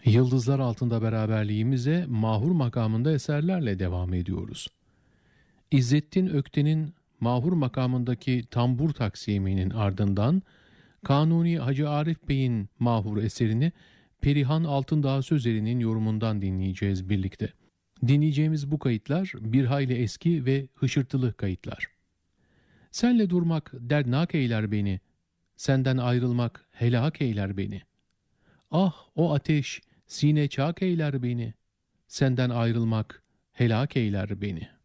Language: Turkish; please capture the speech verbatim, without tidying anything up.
Yıldızlar altında beraberliğimize Mahur makamında eserlerle devam ediyoruz. İzzettin Ökten'in Mahur makamındaki tambur taksiminin ardından Kanuni Hacı Arif Bey'in Mahur eserini Perihan Altındağ Sözeri'nin yorumundan dinleyeceğiz birlikte. Dinleyeceğimiz bu kayıtlar bir hayli eski ve hışırtılı kayıtlar. Senle durmak derdnak eyler beni, senden ayrılmak helak eyler beni. Ah o ateş sine çak eyler beni, senden ayrılmak helak eyler beni.